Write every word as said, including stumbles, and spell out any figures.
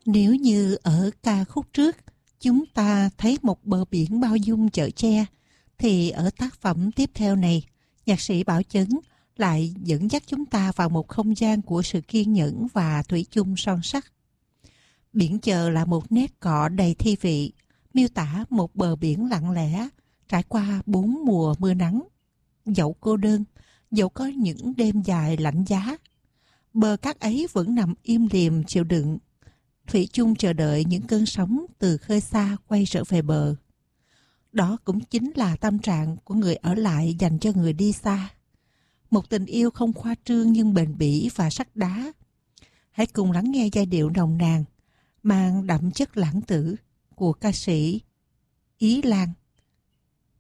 Nếu như ở ca khúc trước chúng ta thấy một bờ biển bao dung chở che, thì ở tác phẩm tiếp theo này, nhạc sĩ Bảo Chấn lại dẫn dắt chúng ta vào một không gian của sự kiên nhẫn và thủy chung son sắt. Biển chờ là một nét cọ đầy thi vị, miêu tả một bờ biển lặng lẽ, trải qua bốn mùa mưa nắng. Dẫu cô đơn, dẫu có những đêm dài lạnh giá, bờ cát ấy vẫn nằm im lìm chịu đựng, thủy chung chờ đợi những cơn sóng từ khơi xa quay trở về bờ. Đó cũng chính là tâm trạng của người ở lại dành cho người đi xa. Một tình yêu không khoa trương nhưng bền bỉ và sắt đá. Hãy cùng lắng nghe giai điệu nồng nàn, mang đậm chất lãng tử của ca sĩ Ý Lan.